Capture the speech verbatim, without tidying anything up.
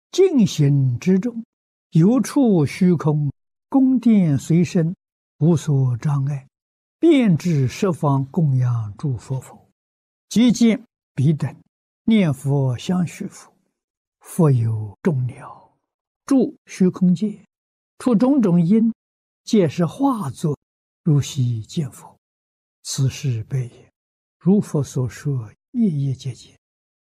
静行之中，有处虚空，宫殿随身，无所障碍，遍至十方供养诸佛佛，即见彼等念佛相续福，复有众鸟住虚空界，出种种因，皆是化作，如昔见佛。此事悲也。如佛所说，夜夜皆见。